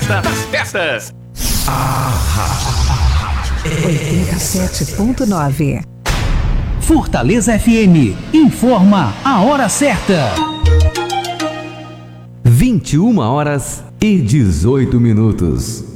festa das festas. 87.9 Fortaleza FM informa a hora certa. 21h18.